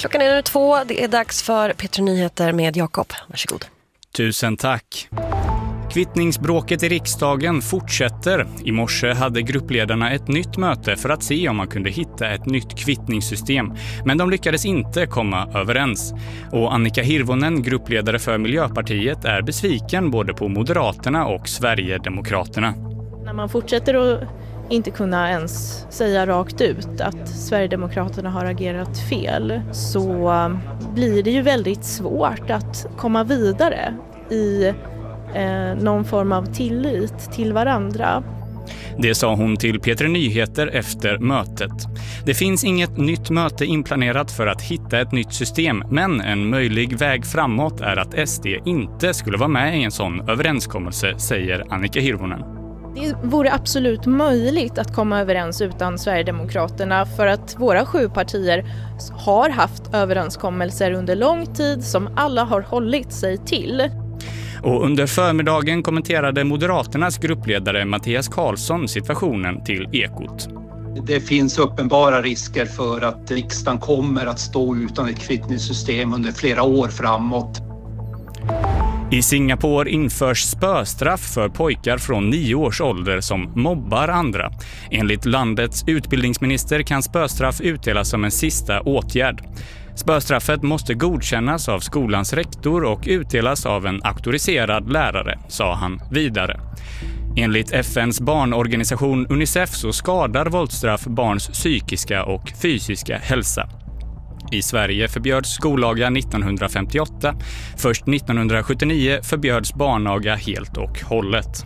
Klockan är nu 2. Det är dags för P3 Nyheter med Jakob. Varsågod. Tusen tack. Kvittningsbråket i riksdagen fortsätter. I morse hade gruppledarna ett nytt möte för att se om man kunde hitta ett nytt kvittningssystem. Men de lyckades inte komma överens. Och Annika Hirvonen, gruppledare för Miljöpartiet, är besviken både på Moderaterna och Sverigedemokraterna. När man fortsätter att inte kunna ens säga rakt ut att Sverigedemokraterna har agerat fel, så blir det ju väldigt svårt att komma vidare i någon form av tillit till varandra. Det sa hon till P3 Nyheter efter mötet. Det finns inget nytt möte inplanerat för att hitta ett nytt system, men en möjlig väg framåt är att SD inte skulle vara med i en sån överenskommelse, säger Annika Hirvonen. Det vore absolut möjligt att komma överens utan Sverigedemokraterna, för att våra 7 partier har haft överenskommelser under lång tid som alla har hållit sig till. Och under förmiddagen kommenterade Moderaternas gruppledare Mattias Karlsson situationen till Ekot. Det finns uppenbara risker för att riksdagen kommer att stå utan ett kvittningssystem under flera år framåt. I Singapore införs spöstraff för pojkar från 9 års ålder som mobbar andra. Enligt landets utbildningsminister kan spöstraff utdelas som en sista åtgärd. Spöstraffet måste godkännas av skolans rektor och utdelas av en auktoriserad lärare, sa han vidare. Enligt FNs barnorganisation UNICEF så skadar våldsstraff barns psykiska och fysiska hälsa. I Sverige förbjöds skolaga 1958. Först 1979 förbjöds barnaga helt och hållet.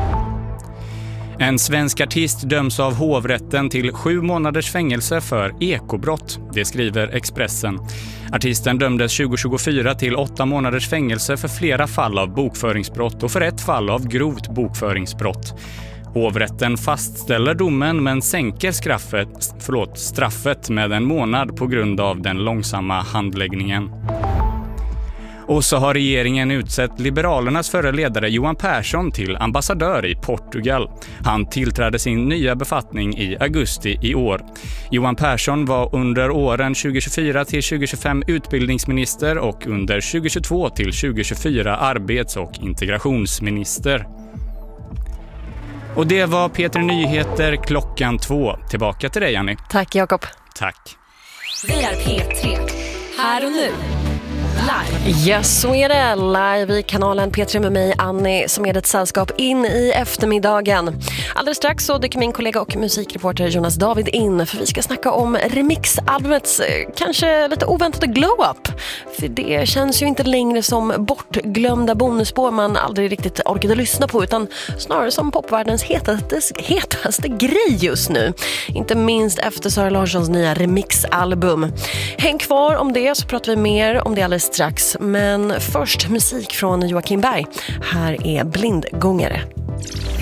En svensk artist döms av hovrätten till 7 månaders fängelse för ekobrott, det skriver Expressen. Artisten dömdes 2024 till 8 månaders fängelse för flera fall av bokföringsbrott och för ett fall av grovt bokföringsbrott. Hovrätten fastställer domen men sänker straffet med 1 månad på grund av den långsamma handläggningen. Och så har regeringen utsett Liberalernas förre ledare Johan Persson till ambassadör i Portugal. Han tillträdde sin nya befattning i augusti i år. Johan Persson var under åren 2024 till 2025 utbildningsminister och under 2022 till 2024 arbets- och integrationsminister. Och det var P3 Nyheter klockan 2. Tillbaka till dig, Annie. Tack, Jakob. Tack. Vi är P3. Här och nu. Live. Ja, så är det. Live i kanalen P3 med mig, Annie, som är ett sällskap in i eftermiddagen. Alldeles strax så dyker min kollega och musikreporter Jonas David in, för vi ska snacka om remixalbumets kanske lite oväntade glow-up. För det känns ju inte längre som bortglömda bonusspår man aldrig riktigt orkade lyssna på, utan snarare som popvärldens hetaste grej just nu. Inte minst efter Sara Larssons nya remixalbum. Häng kvar om det, så pratar vi mer om det alldeles strax. Men först musik från Joakim Berg. Här är Blindgångare.